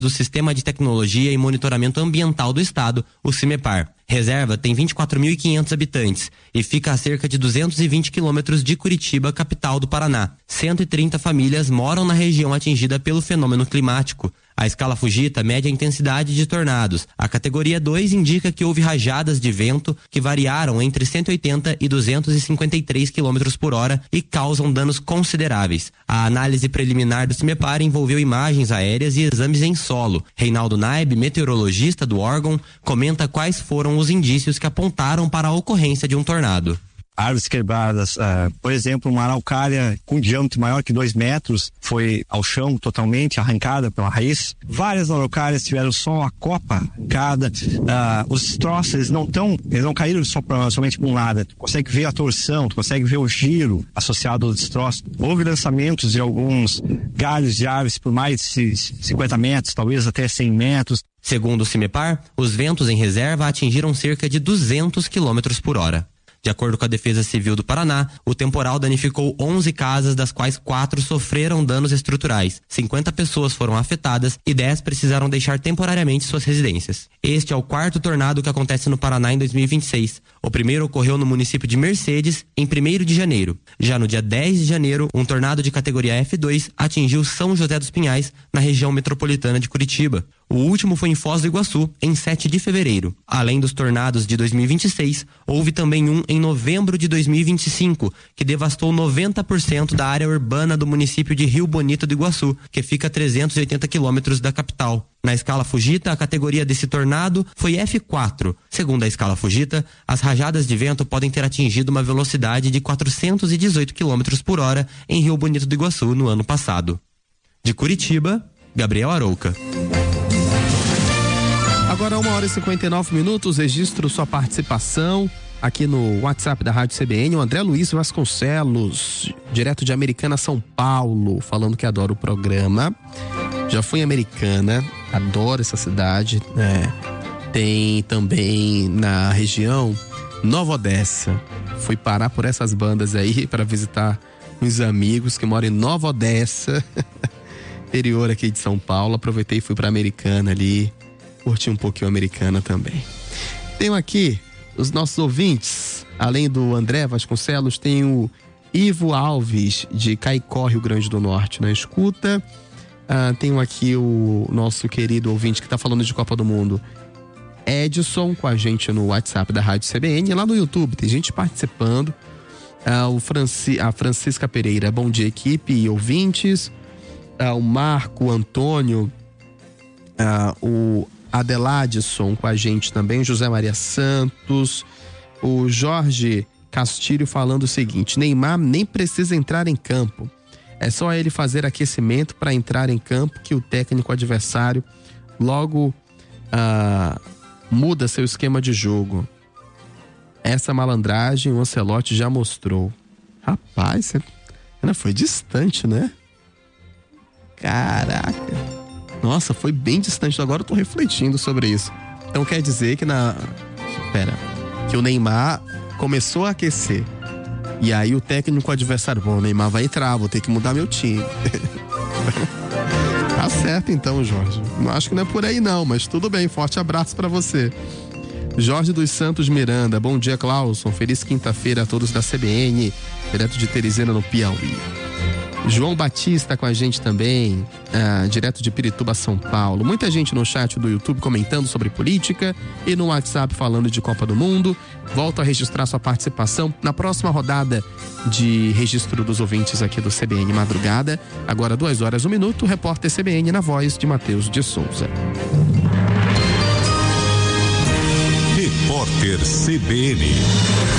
do Sistema de Tecnologia e Monitoramento Ambiental do Estado, o CIMEPAR. Reserva tem 24.500 habitantes e fica a cerca de 220 quilômetros de Curitiba, capital do Paraná. 130 famílias moram na região atingida pelo fenômeno climático. A escala Fujita mede a intensidade de tornados. A categoria 2 indica que houve rajadas de vento que variaram entre 180 e 253 km por hora e causam danos consideráveis. A análise preliminar do CIMEPAR envolveu imagens aéreas e exames em solo. Reinaldo Naib, meteorologista do órgão, comenta quais foram os indícios que apontaram para a ocorrência de um tornado. Árvores quebradas, por exemplo, uma araucária com diâmetro maior que 2 metros foi ao chão totalmente arrancada pela raiz. Várias araucárias tiveram só a copa arrancada. Os destroços, eles não caíram somente por um lado. Tu consegue ver a torção, tu consegue ver o giro associado aos destroços. Houve lançamentos de alguns galhos de árvores por mais de 50 metros, talvez até 100 metros. Segundo o CIMEPAR, os ventos em reserva atingiram cerca de 200 km por hora. De acordo com a Defesa Civil do Paraná, o temporal danificou 11 casas, das quais 4 sofreram danos estruturais. 50 pessoas foram afetadas e 10 precisaram deixar temporariamente suas residências. Este é o 4º tornado que acontece no Paraná em 2026. O primeiro ocorreu no município de Mercedes, em 1º de janeiro. Já no dia 10 de janeiro, um tornado de categoria F2 atingiu São José dos Pinhais, na região metropolitana de Curitiba. O último foi em Foz do Iguaçu, em 7 de fevereiro. Além dos tornados de 2026, houve também um em novembro de 2025, que devastou 90% da área urbana do município de Rio Bonito do Iguaçu, que fica a 380 quilômetros da capital. Na escala Fujita, a categoria desse tornado foi F4. Segundo a escala Fujita, as rajadas de vento podem ter atingido uma velocidade de 418 km por hora em Rio Bonito do Iguaçu no ano passado. De Curitiba, Gabriel Arouca. Agora 1h59, registro sua participação aqui no WhatsApp da Rádio CBN, o André Luiz Vasconcelos, direto de Americana, São Paulo, falando que adora o programa. Já fui em Americana, adoro essa cidade, né? Tem também na região Nova Odessa. Fui parar por essas bandas aí para visitar uns amigos que moram em Nova Odessa, interior aqui de São Paulo. Aproveitei e fui para Americana ali, curti um pouquinho Americana também. Tenho aqui os nossos ouvintes, além do André Vasconcelos, tem o Ivo Alves, de Caicó, Rio Grande do Norte, na escuta. Tenho aqui o nosso querido ouvinte que está falando de Copa do Mundo, Edson, com a gente no WhatsApp da Rádio CBN. Lá no YouTube tem gente participando. A Francisca Pereira, bom dia equipe e ouvintes. O Marco Antônio, o Adeladson com a gente também, José Maria Santos, o Jorge Castilho falando o seguinte: Neymar nem precisa entrar em campo, é só ele fazer aquecimento para entrar em campo que o técnico adversário logo muda seu esquema de jogo. Essa malandragem o Ancelotti já mostrou. Rapaz, você foi distante, né? Caraca. Nossa, foi bem distante. Agora eu tô refletindo sobre isso. Então quer dizer que que o Neymar começou a aquecer. E aí o técnico adversário, bom, o Neymar vai entrar, vou ter que mudar meu time. Tá certo então, Jorge. Não acho que não é por aí não, mas tudo bem. Forte abraço pra você. Jorge dos Santos Miranda, bom dia, Clauson. Feliz quinta-feira a todos da CBN, direto de Teresina, no Piauí. João Batista com a gente também, direto de Pirituba, São Paulo. Muita gente no chat do YouTube comentando sobre política e no WhatsApp falando de Copa do Mundo. Volto a registrar sua participação na próxima rodada de registro dos ouvintes aqui do CBN Madrugada. Agora 2h01, repórter CBN na voz de Matheus de Souza. Repórter CBN.